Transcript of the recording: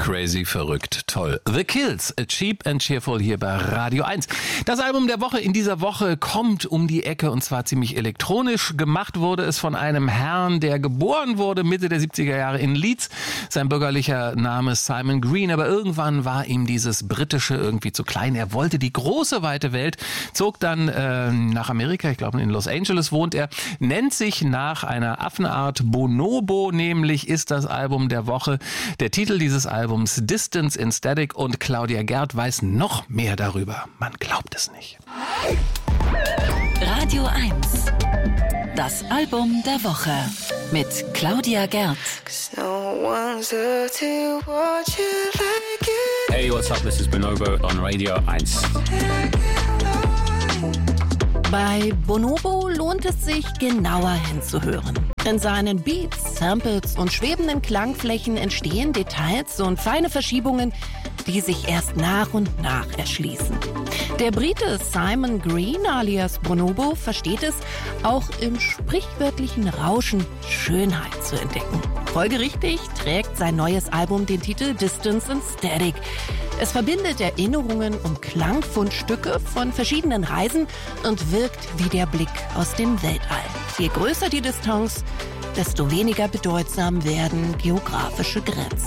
Crazy, verrückt, toll. The Kills, Cheap and Cheerful hier bei Radio 1. Das Album der Woche in dieser Woche kommt um die Ecke und zwar ziemlich elektronisch. Gemacht wurde es von einem Herrn, der geboren wurde Mitte der 70er Jahre in Leeds. Sein bürgerlicher Name ist Simon Green, aber irgendwann war ihm dieses Britische irgendwie zu klein. Er wollte die große, weite Welt, zog dann nach Amerika, ich glaube in Los Angeles wohnt er, nennt sich nach einer Affenart Bonobo, nämlich ist das Album der Woche. Der Titel dieses Albums Distance in Static und Claudia Gerd weiß noch mehr darüber. Man glaubt es nicht. Radio 1. Das Album der Woche mit Claudia Gerd. Hey, what's up? This is Bonobo on Radio 1. Bei Bonobo lohnt es sich, genauer hinzuhören. In seinen Beats, Samples und schwebenden Klangflächen entstehen Details und feine Verschiebungen, die sich erst nach und nach erschließen. Der Brite Simon Green alias Bonobo versteht es, auch im sprichwörtlichen Rauschen Schönheit zu entdecken. Folgerichtig trägt sein neues Album den Titel Distance in Static. Es verbindet Erinnerungen und Klangfundstücke von verschiedenen Reisen und wirkt wie der Blick aus dem Weltall. Je größer die Distanz, desto weniger bedeutsam werden geografische Grenzen.